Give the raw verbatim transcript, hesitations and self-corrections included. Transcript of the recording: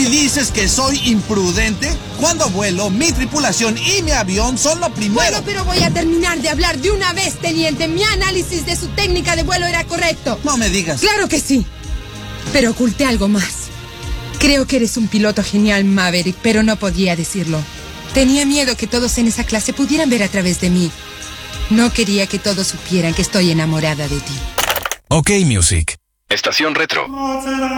dices que soy imprudente? Cuando vuelo, mi tripulación y mi avión son lo primero. Bueno, pero voy a terminar de hablar de una vez, teniente. Mi análisis de su técnica de vuelo era correcto. No me digas. Claro que sí. Pero oculté algo más. Creo que eres un piloto genial, Maverick, pero no podía decirlo. Tenía miedo que todos en esa clase pudieran ver a través de mí. No quería que todos supieran que estoy enamorada de ti. OK Music. Estación Retro.